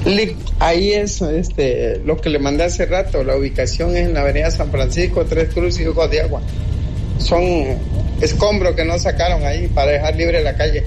Ahí es lo que le mandé hace rato. La ubicación es en la avenida San Francisco, Tres Cruces y Ojos de Agua. Son escombros que no sacaron ahí para dejar libre la calle.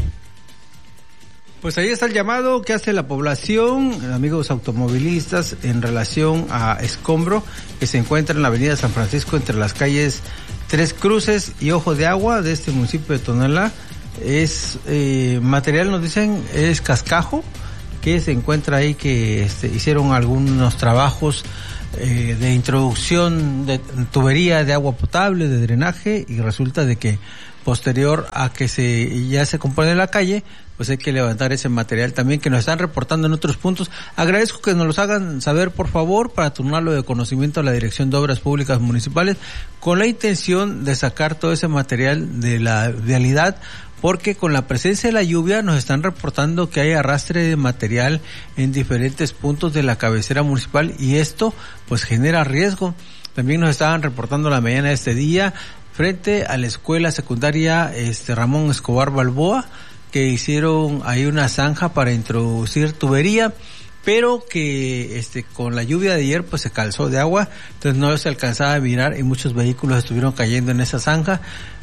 Pues ahí está el llamado que hace la población, amigos automovilistas, en relación a escombro que se encuentra en la avenida San Francisco entre las calles Tres Cruces y Ojos de Agua de este municipio de Tonalá. Es material, nos dicen, es cascajo que se encuentra ahí, que hicieron algunos trabajos de introducción de tubería de agua potable, de drenaje, y resulta de que posterior a que ya se compone la calle, pues hay que levantar ese material también que nos están reportando en otros puntos. Agradezco que nos los hagan saber, por favor, para turnarlo de conocimiento a la Dirección de Obras Públicas Municipales, con la intención de sacar todo ese material de la vialidad, porque con la presencia de la lluvia nos están reportando que hay arrastre de material en diferentes puntos de la cabecera municipal, y esto pues genera riesgo. También nos estaban reportando la mañana de este día frente a la escuela secundaria Ramón Escobar Balboa, que hicieron ahí una zanja para introducir tubería, pero que con la lluvia de ayer pues se calzó de agua, entonces no se alcanzaba a mirar y muchos vehículos estuvieron cayendo en esa zanja.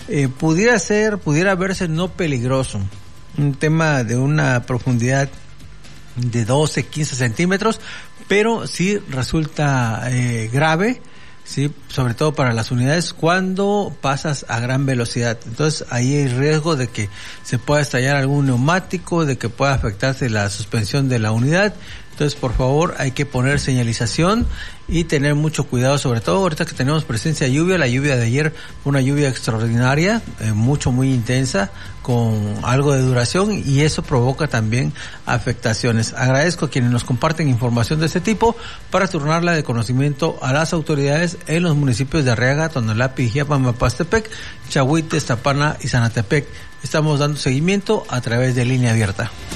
Pudiera verse no peligroso, un tema de una profundidad de 12, 15 centímetros, pero sí resulta grave, sí, sobre todo para las unidades cuando pasas a gran velocidad. Entonces ahí hay riesgo de que se pueda estallar algún neumático, de que pueda afectarse la suspensión de la unidad. Entonces, por favor, hay que poner señalización y tener mucho cuidado, sobre todo ahorita que tenemos presencia de lluvia. La lluvia de ayer fue una lluvia extraordinaria, muy intensa, con algo de duración, y eso provoca también afectaciones. Agradezco a quienes nos comparten información de este tipo para turnarla de conocimiento a las autoridades en los municipios de Arriaga, Tonalá, Pijiapan, Mapastepec, Chahuites, Tapana y Zanatepec. Estamos dando seguimiento a través de Línea Abierta.